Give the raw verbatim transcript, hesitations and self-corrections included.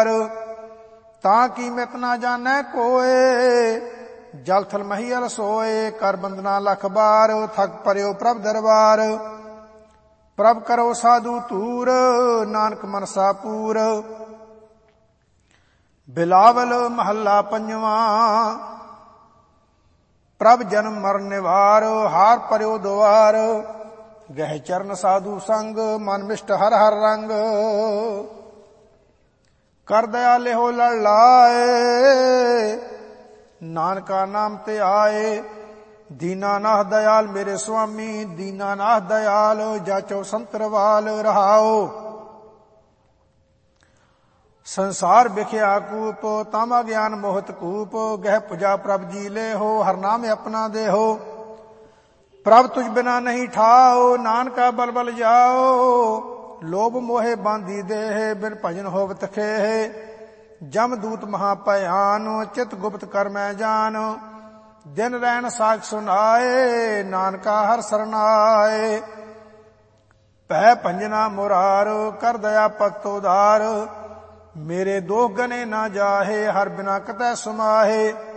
द्वार। तां कीमत ना जानै कोय, जल थल महियल सोए। कर बंदना लख बार, थक परयो प्रभ दरबार। प्रभ करो साधु तूर, नानक मनसा पूर। बिलावल महला पंजवा। प्रभ जन्म मरण निवार, हार परयो द्वार। गह चरण साधु संग, मन मिष्ट हर हर रंग। कर दयाले हो लड़ लाए, नानका नाम ते आए। दीनानाथ दयाल मेरे स्वामी, दीनानाथ दयाल जाचो संतरवाल रहाओ। संसार बिख्या कूप, तामा ज्ञान मोहत कूप। गह पुजा प्रभ जी ले हो, हर नाम अपना दे हो। प्रभ तुझ बिना नहीं ठाओ, नानका बल बल जाओ। लोभ मोहे बांधी देह, बिन भजन होवत खेह। जम दूत महाभयान, चित गुप्त कर मैं जान। दिन रैन साख सुनाए, नानका हर सरनाए। पै भंजना मुरार, कर दया पत उदार। मेरे दोष गने ना जाहे, हर बिना कतै सुमाहे।